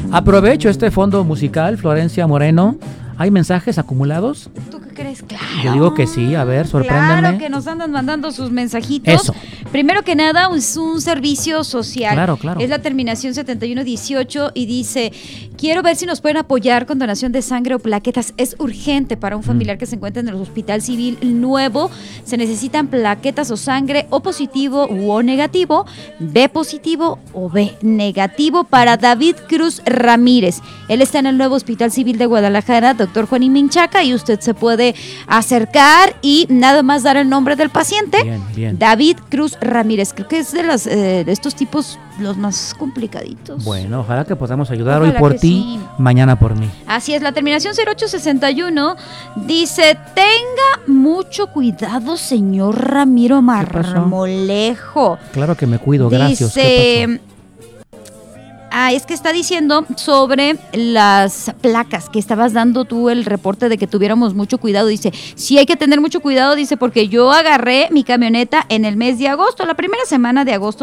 Aprovecho este fondo musical, Florencia Moreno. ¿Hay mensajes acumulados? ¿Tú qué crees? Claro. Yo digo que sí, a ver, sorpréndeme. Claro que nos andan mandando sus mensajitos. Eso. Primero que nada, es un servicio social. Claro. Es la terminación 7118 y dice, quiero ver si nos pueden apoyar con donación de sangre o plaquetas. Es urgente para un familiar que se encuentra en el Hospital Civil Nuevo. Se necesitan plaquetas o sangre O positivo u O negativo, B positivo o B negativo para David Cruz Ramírez. Él está en el nuevo Hospital Civil de Guadalajara, doctor Juanín Minchaca, y usted se puede acercar y nada más dar el nombre del paciente. Bien. David Cruz Ramírez. Creo que es de estos tipos los más complicaditos. Bueno, ojalá que podamos ayudar Ojalá hoy por que ti, sí. mañana por mí. Así es, la terminación 0861 dice, tenga mucho cuidado, señor Ramiro Marmolejo. Claro que me cuido, gracias. ¿Qué pasó? Es que está diciendo sobre las placas que estabas dando tú el reporte de que tuviéramos mucho cuidado. Dice, sí hay que tener mucho cuidado, dice, porque yo agarré mi camioneta en el mes de agosto, la primera semana de agosto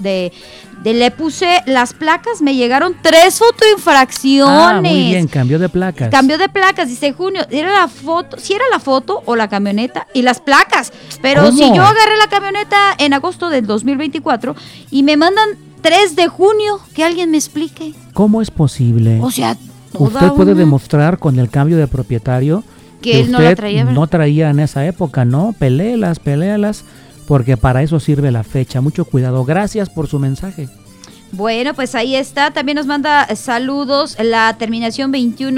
le puse las placas, me llegaron 3 fotoinfracciones. Muy bien, cambió de placas. Cambió de placas, dice junio, era la foto, si era la foto o la camioneta y las placas. Pero ¿Cómo? si yo agarré la camioneta en agosto del 2024 y me mandan 3 de junio, que alguien me explique. ¿Cómo es posible? O sea, usted puede demostrar con el cambio de propietario que él no la traía, ¿verdad? no traía en esa época, ¿no? Peléalas, porque para eso sirve la fecha. Mucho cuidado. Gracias por su mensaje. Bueno, pues ahí está. También nos manda saludos la terminación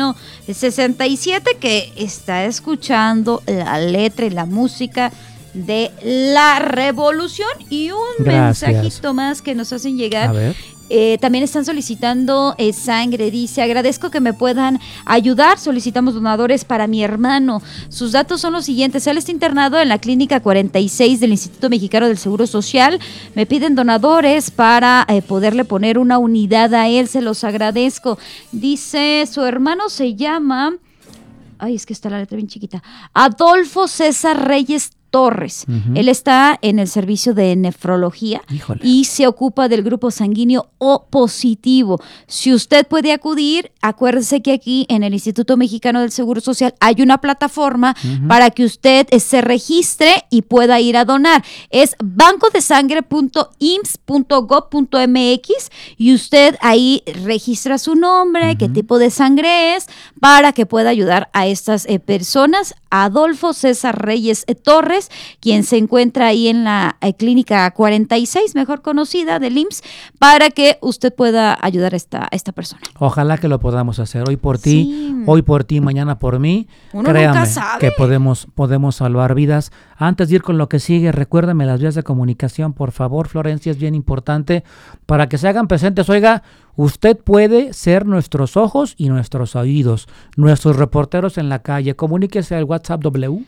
2167, que está escuchando la letra y la música de La Revolución, y un mensajito más que nos hacen llegar. A ver. También están solicitando sangre. Dice, agradezco que me puedan ayudar. Solicitamos donadores para mi hermano. Sus datos son los siguientes. Él está internado en la clínica 46 del Instituto Mexicano del Seguro Social. Me piden donadores para poderle poner una unidad a él. Se los agradezco. Dice, su hermano se llama... Ay, es que está la letra bien chiquita. Adolfo César Reyes Torres. Uh-huh. Él está en el servicio de nefrología. Híjole. Y se ocupa del grupo sanguíneo O positivo. Si usted puede acudir, acuérdese que aquí en el Instituto Mexicano del Seguro Social hay una plataforma para que usted se registre y pueda ir a donar. Es bancodesangre.ims.gov.mx y usted ahí registra su nombre, qué tipo de sangre es, para que pueda ayudar a estas personas. Adolfo César Reyes Torres, quien se encuentra ahí en la clínica 46, mejor conocida, del IMSS, para que usted pueda ayudar a esta persona. Ojalá que lo podamos hacer hoy por ti, hoy por ti, mañana por mí. Uno Créame nunca sabe que podemos salvar vidas. Antes de ir con lo que sigue, recuérdame las vías de comunicación, por favor, Florencia, es bien importante para que se hagan presentes. Oiga, usted puede ser nuestros ojos y nuestros oídos, nuestros reporteros en la calle. Comuníquese al WhatsApp W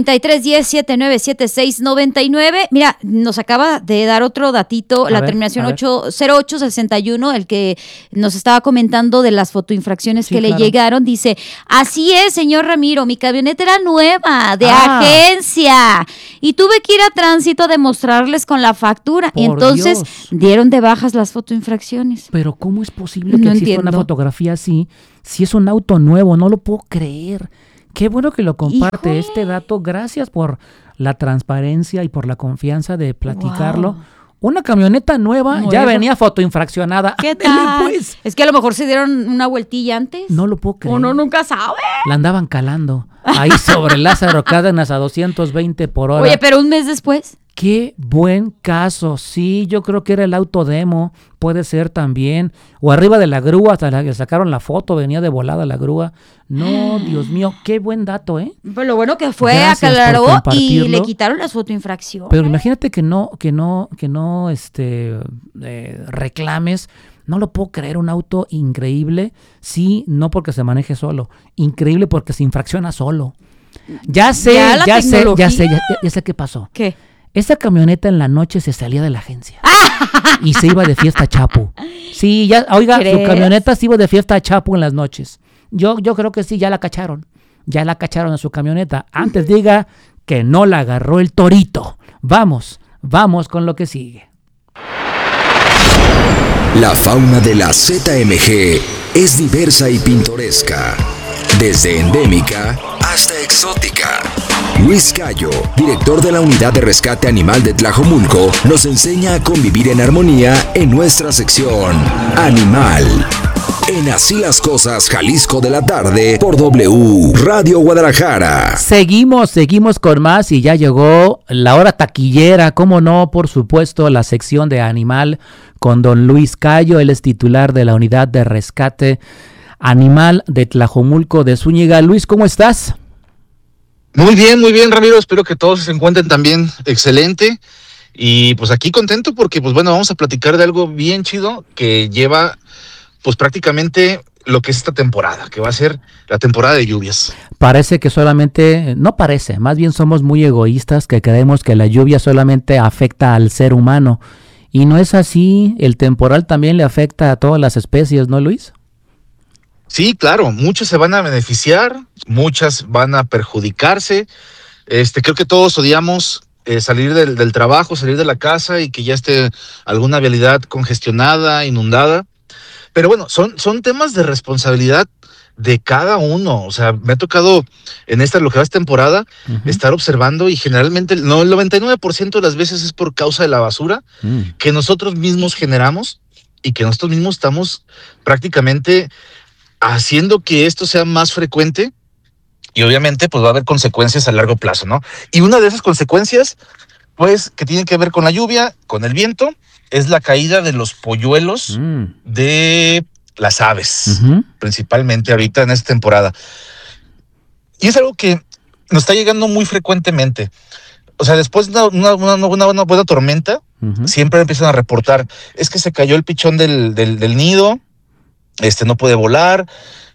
3310-797699. Mira, nos acaba de dar otro datito, la terminación 0861, el que nos estaba comentando de las fotoinfracciones que le llegaron. Dice, así es, señor Ramiro, mi camioneta era nueva, de agencia, y tuve que ir a tránsito a demostrarles con la factura. Y entonces dieron de bajas las fotoinfracciones. Pero ¿cómo es posible que exista una fotografía así si es un auto nuevo? No lo puedo creer. Qué bueno que lo comparte. Este dato. Gracias por la transparencia y por la confianza de platicarlo. Wow. Una camioneta nueva ya venía fotoinfraccionada. ¿Qué tal? Pues. Es que a lo mejor se dieron una vueltilla antes. No lo puedo creer. Uno nunca sabe. La andaban calando. Ahí sobre Lázaro Cárdenas a 220 por hora. Oye, pero un mes después. Qué buen caso. Sí, yo creo que era el auto demo. Puede ser también. O arriba de la grúa, hasta le sacaron la foto, venía de volada la grúa. No, Dios mío, qué buen dato, ¿eh? Pues lo bueno que fue, aclaró y le quitaron las fotoinfracciones. Pero imagínate que no reclames. No lo puedo creer, un auto increíble. Sí, no porque se maneje solo. Increíble porque se infracciona solo. Ya sé qué pasó. ¿Qué? Esa camioneta en la noche se salía de la agencia y se iba de fiesta a Chapu. Sí, ya, oiga, ¿crees? Su camioneta se iba de fiesta a Chapu en las noches. Yo creo que sí, ya la cacharon. Ya la cacharon a su camioneta. Antes diga que no la agarró el torito. Vamos con lo que sigue. La fauna de la ZMG es diversa y pintoresca, desde endémica hasta exótica. Luis Cayo, director de la Unidad de Rescate Animal de Tlajomulco, nos enseña a convivir en armonía en nuestra sección Animal. En Así las Cosas, Jalisco de la tarde, por W Radio Guadalajara. Seguimos con más y ya llegó la hora taquillera, cómo no, por supuesto, la sección de Animal con don Luis Cayo. Él es titular de la Unidad de Rescate Animal de Tlajomulco de Zúñiga. Luis, ¿cómo estás? Muy bien, Ramiro. Espero que todos se encuentren también excelente. Y pues aquí contento porque, pues bueno, vamos a platicar de algo bien chido que lleva, pues prácticamente lo que es esta temporada, que va a ser la temporada de lluvias. Parece que solamente, no parece, más bien somos muy egoístas que creemos que la lluvia solamente afecta al ser humano. Y no es así, el temporal también le afecta a todas las especies, ¿no, Luis? Sí, claro, muchas se van a beneficiar, muchas van a perjudicarse. Creo que todos odiamos salir del trabajo, salir de la casa y que ya esté alguna vialidad congestionada, inundada. Pero bueno, son temas de responsabilidad de cada uno. O sea, me ha tocado en lo que va esta temporada, estar observando y generalmente el 99% de las veces es por causa de la basura que nosotros mismos generamos y que nosotros mismos estamos prácticamente haciendo que esto sea más frecuente y obviamente pues va a haber consecuencias a largo plazo, ¿no? Y una de esas consecuencias, pues, que tiene que ver con la lluvia, con el viento, es la caída de los polluelos de las aves, principalmente ahorita en esta temporada. Y es algo que nos está llegando muy frecuentemente. O sea, después de una buena tormenta, siempre empiezan a reportar, es que se cayó el pichón del nido, no puede volar,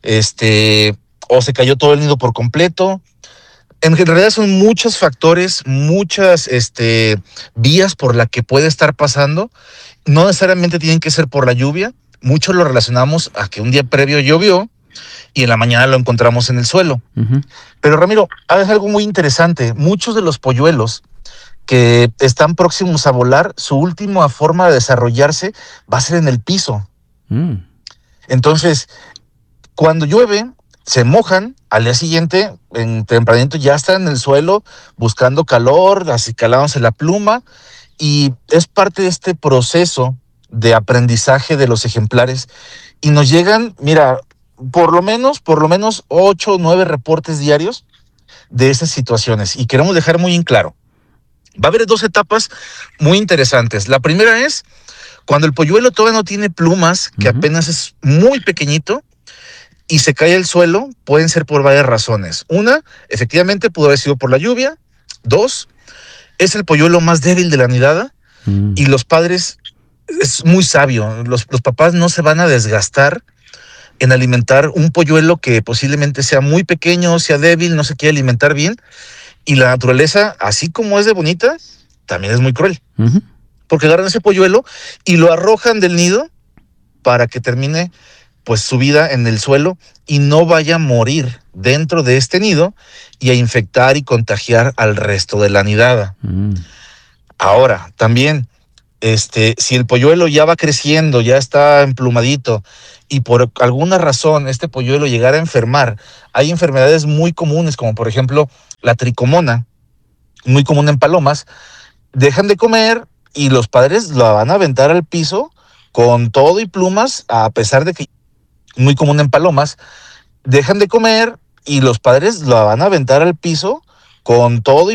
o se cayó todo el nido por completo. En realidad son muchos factores, muchas vías por la que puede estar pasando. No necesariamente tienen que ser por la lluvia. Muchos lo relacionamos a que un día previo llovió y en la mañana lo encontramos en el suelo. Pero Ramiro, es algo muy interesante. Muchos de los polluelos que están próximos a volar, su última forma de desarrollarse va a ser en el piso. Entonces, cuando llueve, se mojan, al día siguiente, en tempranito, ya están en el suelo buscando calor, acicalándose la pluma, y es parte de este proceso de aprendizaje de los ejemplares. Y nos llegan, mira, por lo menos 8 o 9 reportes diarios de esas situaciones. Y queremos dejar muy en claro, va a haber 2 etapas muy interesantes. La primera es cuando el polluelo todavía no tiene plumas, que apenas es muy pequeñito, y se cae al suelo, pueden ser por varias razones. Una, efectivamente, pudo haber sido por la lluvia. 2, es el polluelo más débil de la nidada, y los padres, es muy sabio, los papás no se van a desgastar en alimentar un polluelo que posiblemente sea muy pequeño, sea débil, no se quiere alimentar bien, y la naturaleza, así como es de bonita, también es muy cruel. Porque agarran ese polluelo y lo arrojan del nido para que termine pues su vida en el suelo y no vaya a morir dentro de este nido y a infectar y contagiar al resto de la nidada. Ahora, también, si el polluelo ya va creciendo, ya está emplumadito y por alguna razón este polluelo llegara a enfermar, hay enfermedades muy comunes como por ejemplo la tricomona, muy común en palomas, dejan de comer y los padres la van a aventar al piso con todo y plumas, a pesar de que muy común en palomas, dejan de comer y los padres la van a aventar al piso con todo y